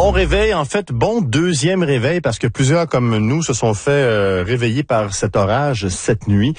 Bon réveil, en fait, bon deuxième réveil, parce que plusieurs comme nous se sont fait réveiller par cet orage cette nuit,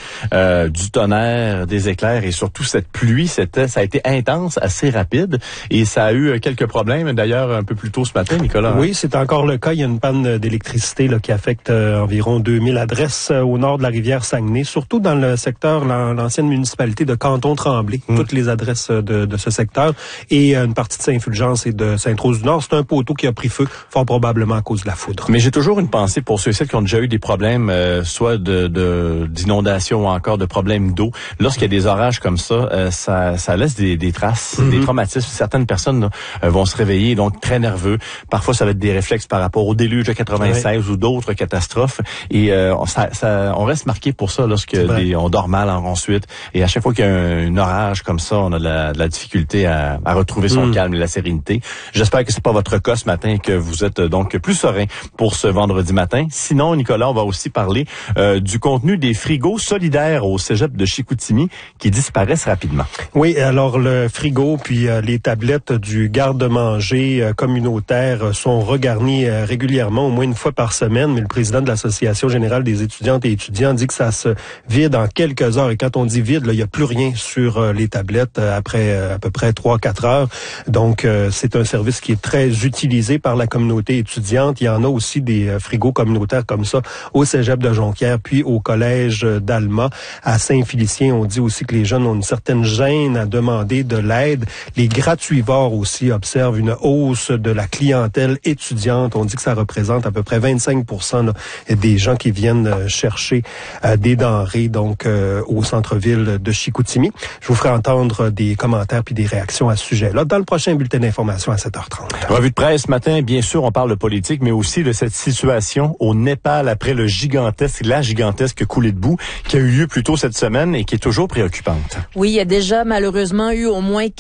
du tonnerre, des éclairs et surtout cette pluie. Ça a été intense, assez rapide, et ça a eu quelques problèmes, d'ailleurs, un peu plus tôt ce matin, Nicolas. Oui, c'est encore le cas. Il y a une panne d'électricité là, qui affecte environ 2000 adresses au nord de la rivière Saguenay, surtout dans le secteur, l'ancienne municipalité de Canton-Tremblay, toutes les adresses de ce secteur, et une partie de Saint-Fulgence et de Sainte-Rose-du-Nord. C'est un poteau qui a pris feu, fort probablement à cause de la foudre. Mais j'ai toujours une pensée pour ceux et celles qui ont déjà eu des problèmes, soit d'inondation ou encore de problèmes d'eau. Lorsqu'il y a des orages comme ça, ça laisse des traces, des traumatismes. Certaines personnes vont se réveiller donc très nerveux. Parfois, ça va être des réflexes par rapport au déluge de 96 ou d'autres catastrophes. Et on reste marqué pour ça lorsque on dort mal ensuite. Et à chaque fois qu'il y a un orage comme ça, on a de la difficulté à retrouver son calme et la sérénité. J'espère que c'est pas votre cas ce matin et que vous êtes donc plus serein pour ce vendredi matin. Sinon, Nicolas, on va aussi parler du contenu des frigos solidaires au cégep de Chicoutimi qui disparaissent rapidement. Oui, alors le frigo puis les tablettes du garde-manger communautaire sont regarnis régulièrement, au moins une fois par semaine, mais le président de l'Association générale des étudiantes et étudiants dit que ça se vide en quelques heures. Et quand on dit vide, là, il n'y a plus rien sur les tablettes après à peu près 3-4 heures. Donc, c'est un service qui est très utilisé par la communauté étudiante. Il y en a aussi des frigos communautaires comme ça au cégep de Jonquière, puis au collège d'Alma. À Saint-Félicien, on dit aussi que les jeunes ont une certaine gêne à demander de l'aide. Les gratuivores aussi observent une hausse de la clientèle étudiante. On dit que ça représente à peu près 25% là, des gens qui viennent chercher des denrées donc au centre-ville de Chicoutimi. Je vous ferai entendre des commentaires puis des réactions à ce sujet-là dans le prochain bulletin d'information à 7h30. Revue de presse ce matin, bien sûr, on parle de politique, mais aussi de cette situation au Népal après la gigantesque coulée de boue qui a eu lieu plus tôt cette semaine et qui est toujours préoccupante. Oui, il y a déjà malheureusement eu au moins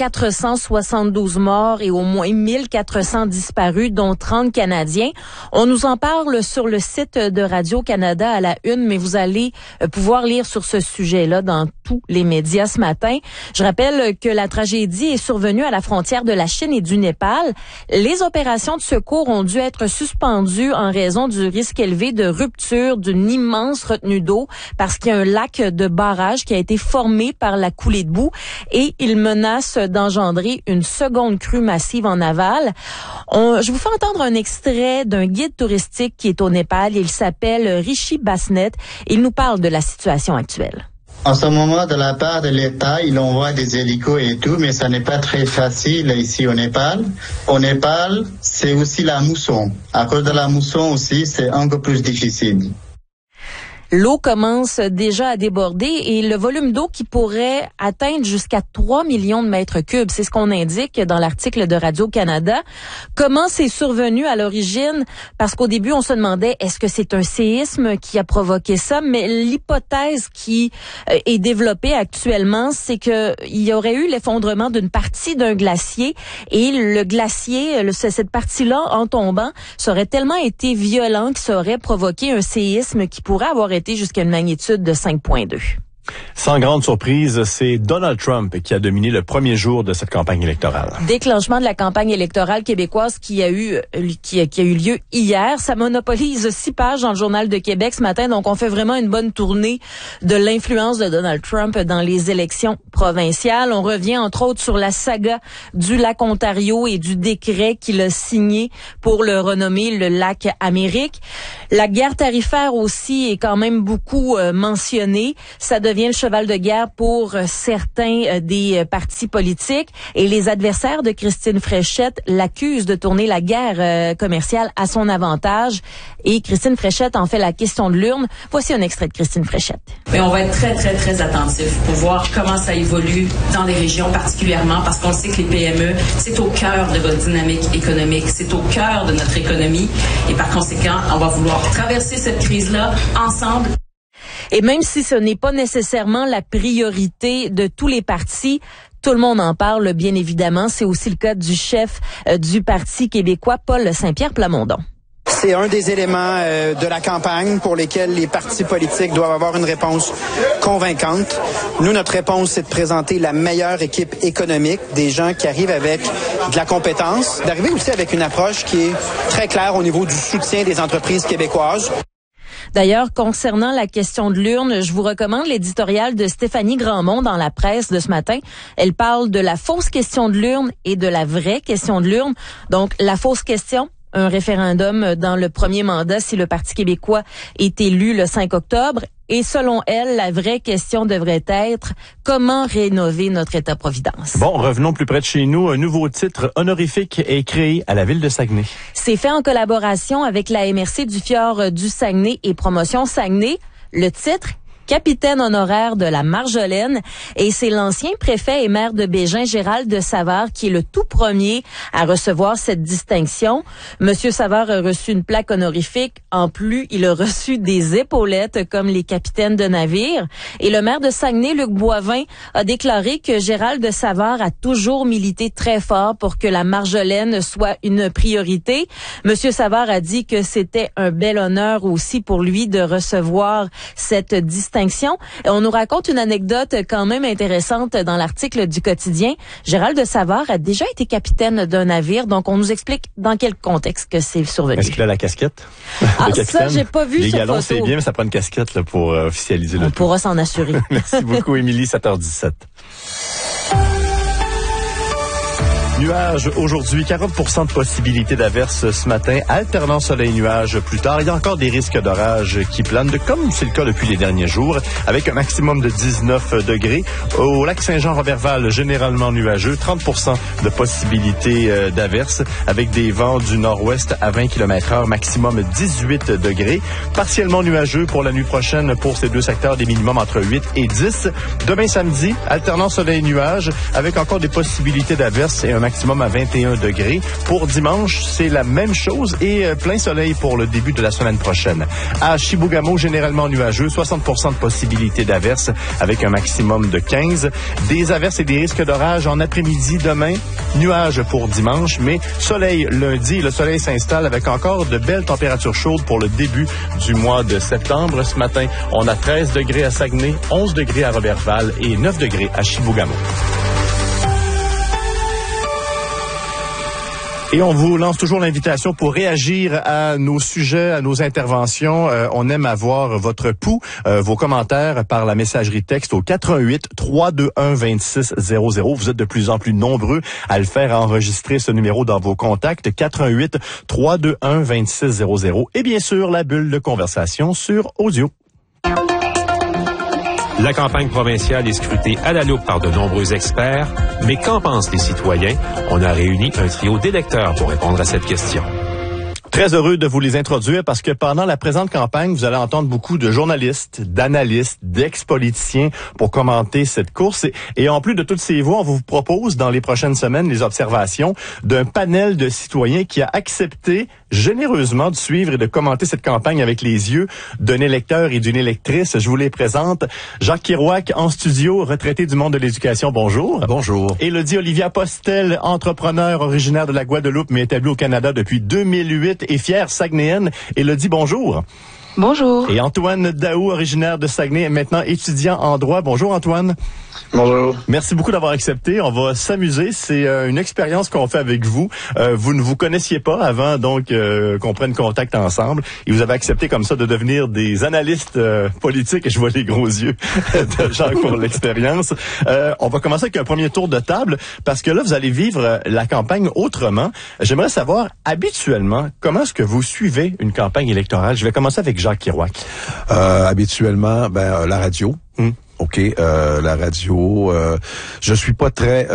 472 morts et au moins 1400 disparus, dont 30 Canadiens. On nous en parle sur le site de Radio-Canada à la une, mais vous allez pouvoir lire sur ce sujet-là dans tous les médias ce matin. Je rappelle que la tragédie est survenue à la frontière de la Chine et du Népal. Les opérations de secours ont dû être suspendues en raison du risque élevé de rupture d'une immense retenue d'eau parce qu'il y a un lac de barrage qui a été formé par la coulée de boue et il menace d'engendrer une seconde crue massive en aval. Je vous fais entendre un extrait d'un guide touristique qui est au Népal. Il s'appelle Rishi Basnet. Il nous parle de la situation actuelle. En ce moment, de la part de l'État, il envoie des hélicos et tout, mais ça n'est pas très facile ici au Népal. Au Népal, c'est aussi la mousson. À cause de la mousson aussi, c'est un peu plus difficile. L'eau commence déjà à déborder et le volume d'eau qui pourrait atteindre jusqu'à 3 millions de mètres cubes. C'est ce qu'on indique dans l'article de Radio-Canada. Comment c'est survenu à l'origine? Parce qu'au début, on se demandait, est-ce que c'est un séisme qui a provoqué ça? Mais l'hypothèse qui est développée actuellement, c'est que il y aurait eu l'effondrement d'une partie d'un glacier et le glacier, cette partie-là, en tombant, ça aurait tellement été violent que ça aurait provoqué un séisme qui pourrait avoir été jusqu'à une magnitude de 5,2. Sans grande surprise, c'est Donald Trump qui a dominé le premier jour de cette campagne électorale. Déclenchement de la campagne électorale québécoise qui a eu lieu hier. Ça monopolise 6 pages dans le Journal de Québec ce matin. Donc, on fait vraiment une bonne tournée de l'influence de Donald Trump dans les élections provinciales. On revient, entre autres, sur la saga du lac Ontario et du décret qu'il a signé pour le renommer le lac Amérique. La guerre tarifaire aussi est quand même beaucoup mentionnée. Ça devient le cheval de guerre pour certains des partis politiques et les adversaires de Christine Fréchette l'accusent de tourner la guerre commerciale à son avantage et Christine Fréchette en fait la question de l'urne. Voici un extrait de Christine Fréchette. Mais on va être très, très, très attentifs pour voir comment ça évolue dans les régions particulièrement parce qu'on sait que les PME, c'est au cœur de votre dynamique économique, c'est au cœur de notre économie et par conséquent, on va vouloir traverser cette crise-là ensemble. Et même si ce n'est pas nécessairement la priorité de tous les partis, tout le monde en parle, bien évidemment. C'est aussi le cas du chef du Parti québécois, Paul Saint-Pierre Plamondon. C'est un des éléments de la campagne pour lesquels les partis politiques doivent avoir une réponse convaincante. Nous, notre réponse, c'est de présenter la meilleure équipe économique, des gens qui arrivent avec de la compétence, d'arriver aussi avec une approche qui est très claire au niveau du soutien des entreprises québécoises. D'ailleurs, concernant la question de l'urne, je vous recommande l'éditorial de Stéphanie Grandmont dans la presse de ce matin. Elle parle de la fausse question de l'urne et de la vraie question de l'urne. Donc, la fausse question, un référendum dans le premier mandat si le Parti québécois est élu le 5 octobre. Et selon elle, la vraie question devrait être comment rénover notre État-providence. Bon, revenons plus près de chez nous. Un nouveau titre honorifique est créé à la ville de Saguenay. C'est fait en collaboration avec la MRC du Fjord du Saguenay et Promotion Saguenay. Le titre, capitaine honoraire de la Marjolaine, et c'est l'ancien préfet et maire de Bégin, Gérald de Savard, qui est le tout premier à recevoir cette distinction. Monsieur Savard a reçu une plaque honorifique. En plus, il a reçu des épaulettes comme les capitaines de navire. Et le maire de Saguenay, Luc Boivin, a déclaré que Gérald de Savard a toujours milité très fort pour que la Marjolaine soit une priorité. Monsieur Savard a dit que c'était un bel honneur aussi pour lui de recevoir cette distinction. Et on nous raconte une anecdote quand même intéressante dans l'article du Quotidien. Gérald de Savard a déjà été capitaine d'un navire, donc on nous explique dans quel contexte que c'est survenu. Est-ce qu'il a la casquette? Ça, j'ai pas vu Les sur galons, photo. c'est bien, mais ça prend une casquette là, pour officialiser le tout. On pourra s'en assurer. Merci beaucoup, Émilie, 7h17. Nuages aujourd'hui, 40% de possibilité d'averse ce matin, alternant soleil-nuages plus tard. Il y a encore des risques d'orage qui planent, comme c'est le cas depuis les derniers jours, avec un maximum de 19 degrés. Au lac Saint-Jean-Robertval, généralement nuageux, 30% de possibilité d'averse, avec des vents du nord-ouest à 20 km/h, maximum 18 degrés. Partiellement nuageux pour la nuit prochaine pour ces deux secteurs, des minimums entre 8 et 10. Demain samedi, alternant soleil-nuages, avec encore des possibilités d'averse et un maximum à 21 degrés. Pour dimanche, c'est la même chose et plein soleil pour le début de la semaine prochaine. À Chibougamau, généralement nuageux, 60% de possibilité d'averse avec un maximum de 15. Des averses et des risques d'orage en après-midi demain. Nuages pour dimanche, mais soleil lundi. Le soleil s'installe avec encore de belles températures chaudes pour le début du mois de septembre. Ce matin, on a 13 degrés à Saguenay, 11 degrés à Robertval et 9 degrés à Chibougamau. Et on vous lance toujours l'invitation pour réagir à nos sujets, à nos interventions. On aime avoir votre pouls, vos commentaires par la messagerie texte au 418-321-2600. Vous êtes de plus en plus nombreux à le faire, à enregistrer ce numéro dans vos contacts. 418-321-2600. Et bien sûr, la bulle de conversation sur audio. La campagne provinciale est scrutée à la loupe par de nombreux experts, mais qu'en pensent les citoyens? On a réuni un trio d'électeurs pour répondre à cette question. Très heureux de vous les introduire parce que pendant la présente campagne, vous allez entendre beaucoup de journalistes, d'analystes, d'ex-politiciens pour commenter cette course. Et en plus de toutes ces voix, on vous propose dans les prochaines semaines les observations d'un panel de citoyens qui a accepté généreusement de suivre et de commenter cette campagne avec les yeux d'un électeur et d'une électrice. Je vous les présente. Jacques Kerouac en studio, retraité du monde de l'éducation. Bonjour. Bonjour. Élodie Olivia Postel, entrepreneur originaire de la Guadeloupe mais établie au Canada depuis 2008 et fière Saguenayenne. Élodie, bonjour. Bonjour. Et Antoine Daou, originaire de Saguenay, maintenant étudiant en droit. Bonjour Antoine. Bonjour. Merci beaucoup d'avoir accepté. On va s'amuser. C'est une expérience qu'on fait avec vous. Vous ne vous connaissiez pas avant, donc qu'on prenne contact ensemble. Et vous avez accepté comme ça de devenir des analystes politiques. Et je vois les gros yeux de Jacques pour l'expérience. On va commencer avec un premier tour de table parce que là, vous allez vivre la campagne autrement. J'aimerais savoir, habituellement, comment est-ce que vous suivez une campagne électorale? Je vais commencer avec Jacques Kerouac. Habituellement, la radio. OK, la radio, je suis pas très